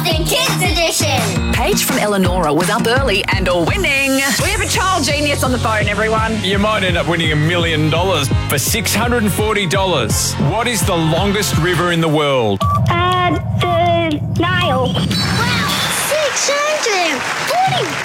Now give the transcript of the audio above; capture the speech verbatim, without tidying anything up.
Something Kids Edition. Paige from Eleonora was up early and are winning. We have a child genius on the phone, everyone. You might end up winning a million dollars for six hundred forty dollars. What is the longest river in the world? Uh, the Nile.